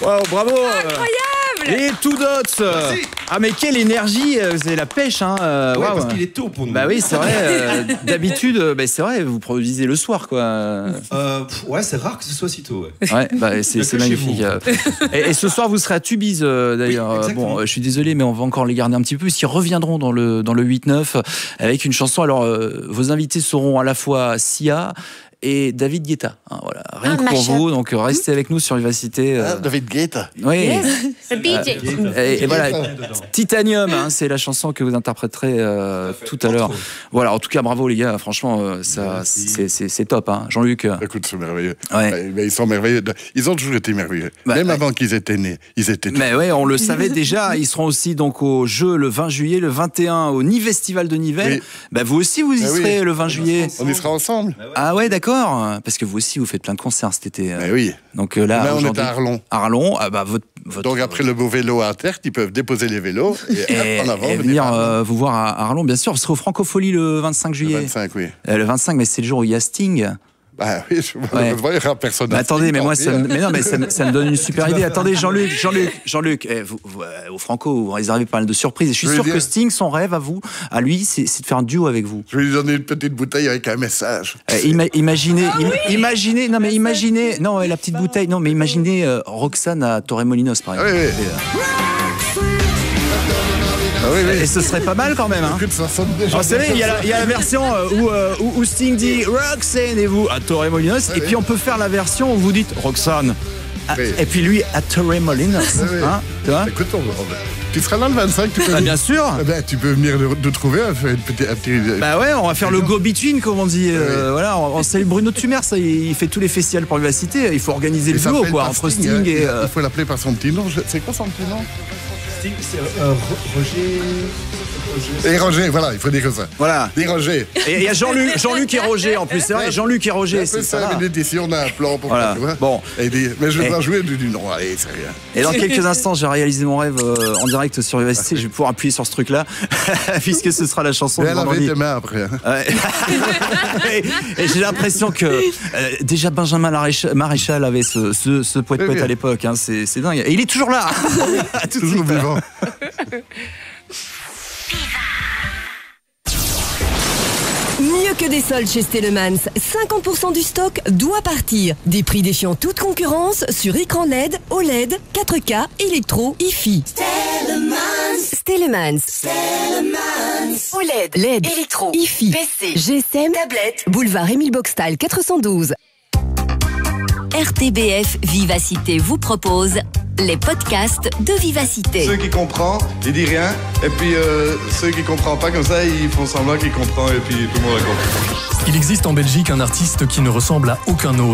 Wow, bravo. Incroyable. Et tout dots. Ah mais quelle énergie, vous avez la pêche hein. Ouais, parce qu'il est tôt pour nous. Bah oui, c'est vrai. D'habitude, c'est vrai, vous produisez le soir quoi. Ouais, c'est rare que ce soit si tôt. Ouais, c'est magnifique. Et ce soir, vous serez à Tubize d'ailleurs. Oui, bon, je suis désolé, mais on va encore les garder un petit peu. Ils reviendront dans le 8-9 avec une chanson. Alors, vos invités seront à la fois Sia et David Guetta. Hein, voilà, rien que pour vous. Donc, restez avec nous sur Vivacité. David Guetta. Oui. Yes, the BJ. Et voilà, Titanium, hein, c'est la chanson que vous interpréterez tout à l'heure. Voilà, en tout cas, bravo les gars. Franchement, ça, c'est top. Hein. Jean-Luc. Écoute, c'est merveilleux. Ouais. Mais ils sont merveilleux. Ils ont toujours été merveilleux. Même avant qu'ils étaient nés, ils étaient. Mais ouais, on le savait déjà. Ils seront aussi donc au jeu le 20 juillet, le 21 au Niv'Festival de Nivelles. Oui. Vous aussi, vous y serez le 20 juillet. On y sera ensemble. Ah ouais, d'accord. Parce que vous aussi, vous faites plein de concerts cet été. Mais oui. Donc là, on est à Arlon. Arlon, votre... Donc après le beau vélo à terre, ils peuvent déposer les vélos et en avant venir vous voir à Arlon, bien sûr. Vous serez au Francophonie le 25 juillet. Le 25, oui. Le 25, mais c'est le jour où il y a Sting. Bah oui, je vois, il y aura personne. Attendez, mais moi, ça me donne une super idée. Attendez, Jean-Luc, vous, au Franco, vous réservez pas mal de surprises. Et je suis sûr que Sting, son rêve à lui, c'est de faire un duo avec vous. Je vais lui donner une petite bouteille avec un message. Imaginez, non, la petite bouteille, non, mais imaginez Roxane à Torremolinos, par exemple. Oui. Et ce serait pas mal quand même. Hein. Vous savez, il y a la version où Sting dit Roxane et vous à Torremolinos. Et puis on peut faire la version où vous dites Roxane. Et puis lui à Torremolinos. Hein, tu vois? Écoute, tu seras là le 25, tu peux bien sûr. Tu peux venir nous trouver, faire un petit. Bah ouais, on va faire le go-between, comme on dit. Voilà, on salue Bruno Tumers, il fait tous les festivals pour Vivacité. Il faut organiser le duo, quoi, entre Sting et. Il faut l'appeler par son petit nom. C'est quoi son petit nom? C'est Roger. Et Roger, voilà, il faut dire que ça. Voilà. Et Roger. Et il y a Jean-Luc et Roger en plus, c'est vrai. Jean-Luc et Roger, c'est ça. Ici, on a un plan pour voilà. ça, tu vois. Bon. Mais je vais pas jouer du nom, allez, c'est rien. Et dans quelques instants, j'ai réalisé mon rêve en direct sur Vivacité. Je vais pouvoir appuyer sur ce truc-là, puisque ce sera la chanson de vendredi. Elle avait tes mains après. Hein. Ouais. et j'ai l'impression que déjà Benjamin Maréchal avait ce poète à l'époque. Hein. C'est dingue. Et il est toujours là. Toujours vivant. Mieux que des soldes chez Stellemans, 50% du stock doit partir. Des prix défiant toute concurrence sur écran LED, OLED, 4K, électro, hi-fi. Stellemans. OLED, LED, électro, hi-fi, PC, GSM, tablette, boulevard Émile Boxtal 412. RTBF Vivacité vous propose les podcasts de Vivacité. Ceux qui comprennent, ils disent rien. Et puis ceux qui ne comprennent pas comme ça, ils font semblant qu'ils comprennent et puis tout le monde a compris. Il existe en Belgique un artiste qui ne ressemble à aucun autre.